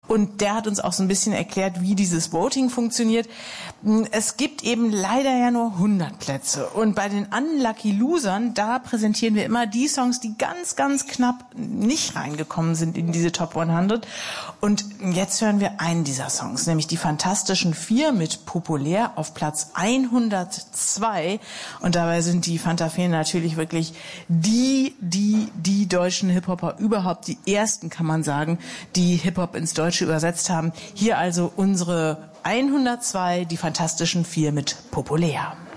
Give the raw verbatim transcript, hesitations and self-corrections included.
Und der hat uns auch so ein bisschen erklärt, wie dieses Voting funktioniert. Es gibt eben leider ja nur hundert Plätze. Und bei den Unlucky Losern, da präsentieren wir immer die Songs, die ganz, ganz knapp nicht reingekommen sind in diese Top hundert. Und jetzt hören wir einen dieser Songs, nämlich die Fantastischen Vier mit Populär auf Platz hundertzwei. Und dabei sind die Fanta Vier natürlich wirklich die, die, die deutschen Hip-Hopper überhaupt, die ersten, kann man sagen, die Hip-Hop ins Deutsche übersetzt haben. Hier also unsere hundertzwei, die Fantastischen Vier mit Populär.